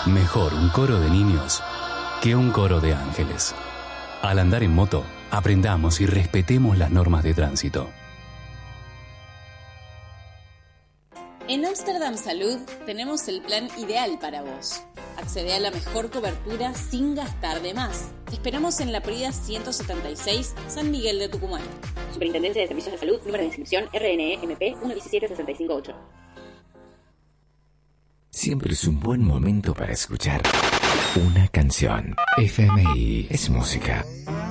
Mejor un coro de niños que un coro de ángeles. Al andar en moto, aprendamos y respetemos las normas de tránsito. En Amsterdam Salud tenemos el plan ideal para vos. Accede a la mejor cobertura sin gastar de más. Te esperamos en la Prida 176, San Miguel de Tucumán. Superintendencia de Servicios de Salud, número de inscripción RNE-MP 117658. Siempre es un buen momento para escuchar una canción. FMI es música.